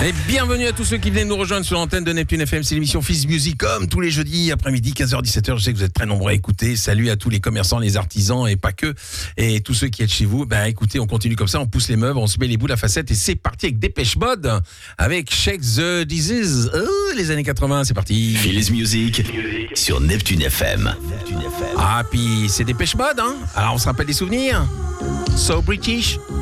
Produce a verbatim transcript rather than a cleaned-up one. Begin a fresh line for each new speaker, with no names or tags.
Et bienvenue à tous ceux qui viennent nous rejoindre sur l'antenne de Neptune F M. C'est l'émission Fizz Music comme tous les jeudis après-midi, quinze heures dix-sept heures. Je sais que vous êtes très nombreux à écouter. Salut à tous les commerçants, les artisans et pas que. Et tous ceux qui êtes chez vous. Ben écoutez, on continue comme ça, on pousse les meubles, on se met les boules à facettes et c'est parti avec Dépêche Mode avec Shake the Disease. Oh, les années quatre-vingts, c'est parti.
Fizz Music sur Neptune F M.
Ah, puis c'est Dépêche Mode, hein. Alors on se rappelle des souvenirs. So British.